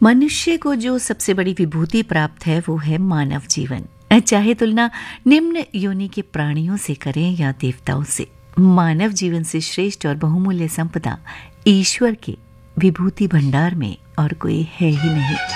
मनुष्य को जो सबसे बड़ी विभूति प्राप्त है वो है मानव जीवन। चाहे तुलना निम्न योनि के प्राणियों से करें या देवताओं से, मानव जीवन से श्रेष्ठ और बहुमूल्य संपदा ईश्वर के विभूति भंडार में और कोई है ही नहीं।